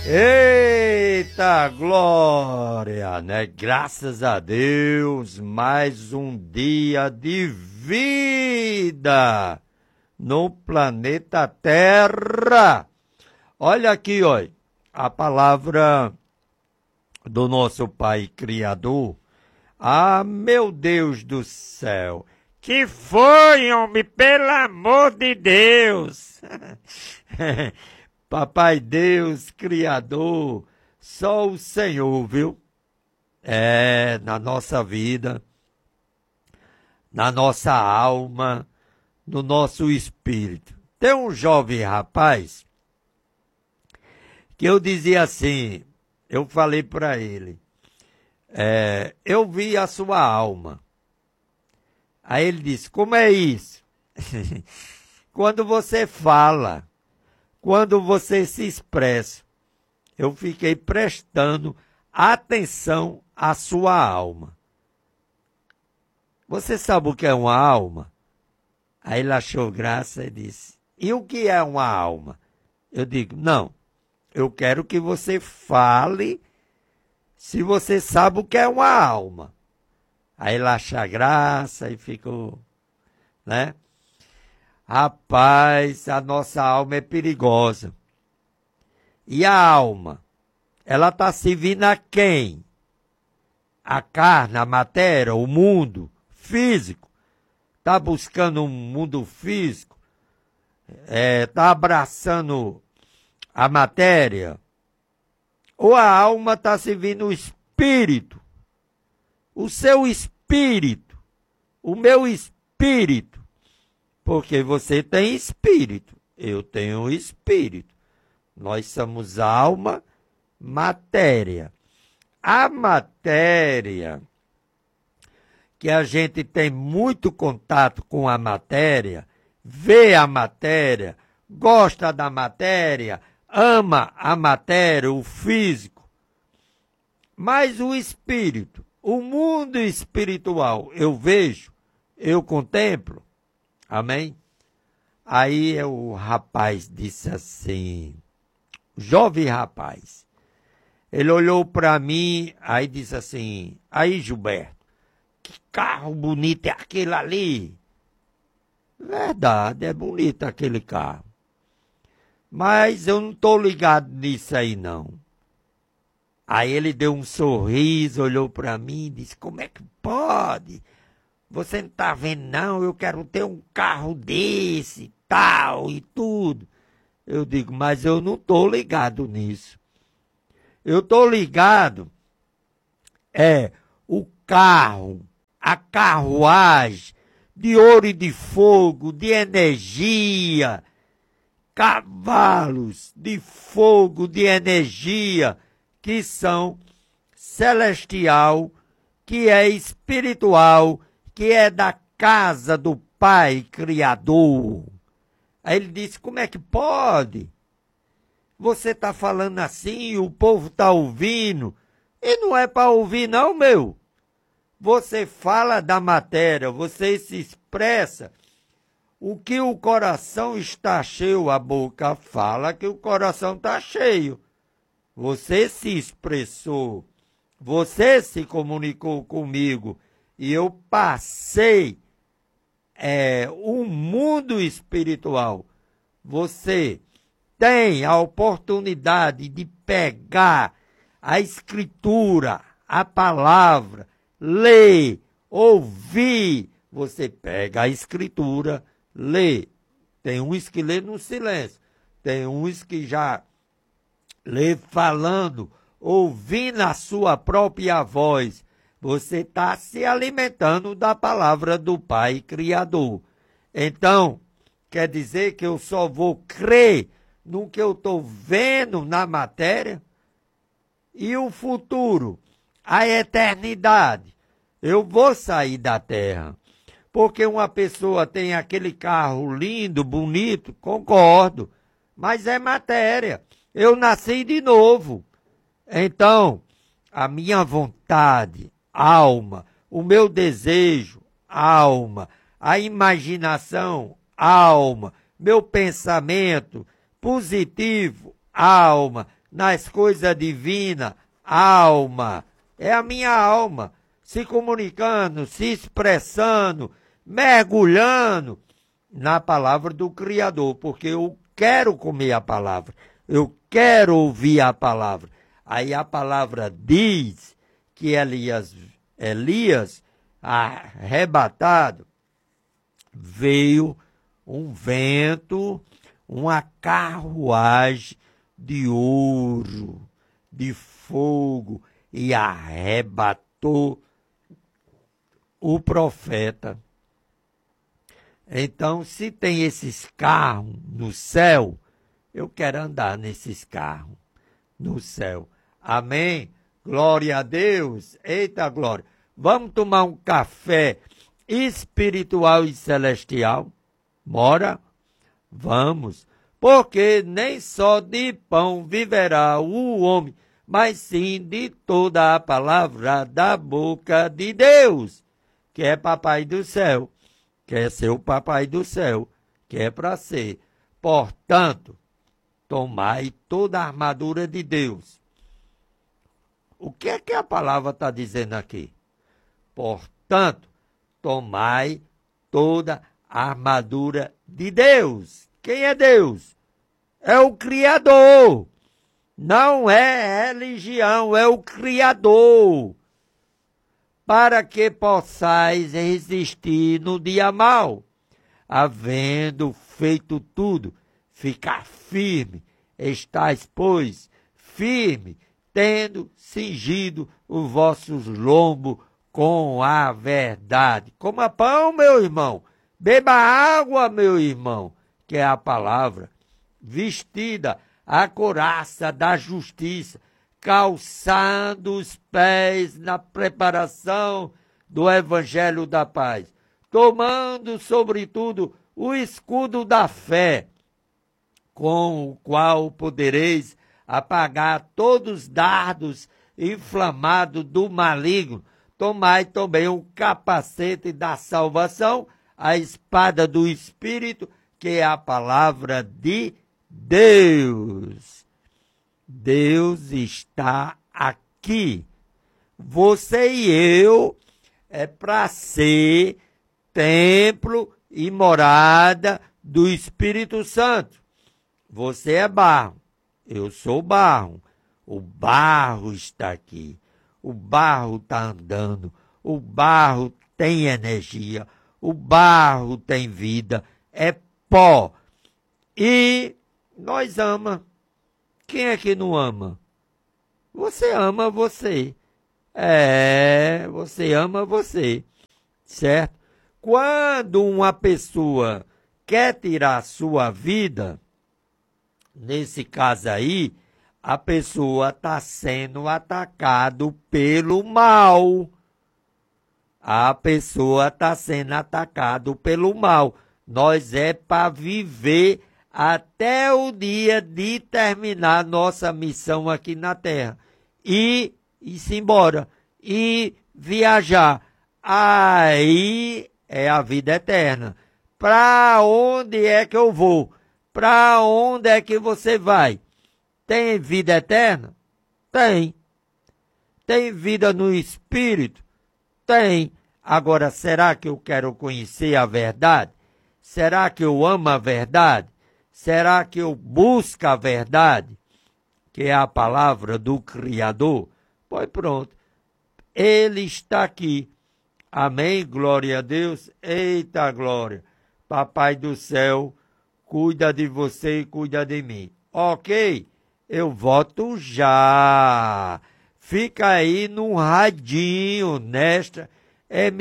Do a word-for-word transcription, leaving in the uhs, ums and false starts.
Eita glória, né? Graças a Deus, mais um dia de vida no planeta Terra. Olha aqui, olha, a palavra do nosso Pai Criador. Ah, meu Deus do céu, que foi, homem, pelo amor de Deus. Papai Deus, Criador, só o Senhor, viu? É, na nossa vida, na nossa alma, no nosso espírito. Tem um jovem rapaz que eu dizia assim, eu falei para ele, é, eu vi a sua alma. Aí ele disse, como é isso? Quando você fala, quando você se expressa, eu fiquei prestando atenção à sua alma. Você sabe o que é uma alma? Aí ele achou graça e disse, e o que é uma alma? Eu digo, não, eu quero que você fale se você sabe o que é uma alma. Aí ele achou graça e ficou, né? Rapaz, a nossa alma é perigosa. E a alma? Ela está servindo a quem? A carne, a matéria, o mundo físico. Está buscando um mundo físico? Está é, abraçando a matéria? Ou a alma está servindo o espírito? O seu espírito, o meu espírito. Porque você tem espírito, eu tenho espírito. Nós somos alma, matéria. A matéria, que a gente tem muito contato com a matéria, vê a matéria, gosta da matéria, ama a matéria, o físico. Mas o espírito, o mundo espiritual, eu vejo, eu contemplo. Amém? Aí o rapaz disse assim, jovem rapaz, ele olhou para mim, aí disse assim, aí Gilberto, que carro bonito é aquele ali? Verdade, é bonito aquele carro. Mas eu não estou ligado nisso aí não. Aí ele deu um sorriso, olhou para mim e disse, como é que pode? Você não está vendo, não? Eu quero ter um carro desse, tal e tudo. Eu digo, mas eu não estou ligado nisso. Eu estou ligado, é, o carro, a carruagem de ouro e de fogo, de energia, cavalos de fogo, de energia, que são celestial, que é espiritual, que é da casa do Pai Criador. Aí ele disse, como é que pode? Você está falando assim, o povo está ouvindo. E não é para ouvir não, meu. Você fala da matéria, você se expressa. O que o coração está cheio, a boca fala que o coração está cheio. Você se expressou, você se comunicou comigo. E eu passei é, um mundo espiritual. Você tem a oportunidade de pegar a escritura, a palavra, ler, ouvir. Você pega a escritura, lê. Tem uns que lê no silêncio. Tem uns que já lê falando, ouvindo a sua própria voz. Você está se alimentando da palavra do Pai Criador. Então, quer dizer que eu só vou crer no que eu estou vendo na matéria? E o futuro, a eternidade? Eu vou sair da terra. Porque uma pessoa tem aquele carro lindo, bonito, concordo, mas é matéria. Eu nasci de novo. Então, a minha vontade, alma, o meu desejo, alma, a imaginação, alma, meu pensamento positivo, alma, nas coisas divinas, alma. É a minha alma se comunicando, se expressando, mergulhando na palavra do Criador, porque eu quero comer a palavra, eu quero ouvir a palavra. Aí a palavra diz que Elias, Elias arrebatado, veio um vento, uma carruagem de ouro, de fogo, e arrebatou o profeta. Então, se tem esses carros no céu, eu quero andar nesses carros no céu. Amém? Glória a Deus. Eita glória. Vamos tomar um café espiritual e celestial? Bora? Vamos. Porque nem só de pão viverá o homem, mas sim de toda a palavra da boca de Deus, que é papai do céu, que é seu papai do céu, que é para ser. Portanto, tomai toda a armadura de Deus. O que é que a palavra está dizendo aqui? Portanto, tomai toda a armadura de Deus. Quem é Deus? É o Criador. Não é religião, é o Criador. Para que possais resistir no dia mau, havendo feito tudo, ficar firme, estáis, pois, firme, tendo cingido os vossos lombos com a verdade. Coma pão, meu irmão, beba água, meu irmão, que é a palavra, vestida a couraça da justiça, calçando os pés na preparação do evangelho da paz, tomando, sobretudo, o escudo da fé, com o qual podereis apagar todos os dardos inflamados do maligno. Tomai também o capacete da salvação, a espada do Espírito, que é a palavra de Deus. Deus está aqui. Você e eu é para ser templo e morada do Espírito Santo. Você é barro, eu sou barro. O barro está aqui. O barro está andando. O barro tem energia. O barro tem vida. É pó. E nós ama. Quem é que não ama? Você ama você. É, você ama você. Certo? Quando uma pessoa quer tirar sua vida, nesse caso aí, a pessoa está sendo atacada pelo mal. A pessoa está sendo atacada pelo mal. Nós é para viver até o dia de terminar nossa missão aqui na Terra. E ir embora. E viajar. Aí é a vida eterna. Para onde é que eu vou? Para onde é que você vai? Tem vida eterna? Tem. Tem vida no Espírito? Tem. Agora, será que eu quero conhecer a verdade? Será que eu amo a verdade? Será que eu busco a verdade? Que é a palavra do Criador? Pois pronto. Ele está aqui. Amém? Glória a Deus. Eita glória. Papai do céu, cuida de você e cuida de mim. Ok? Eu volto já. Fica aí no radinho nesta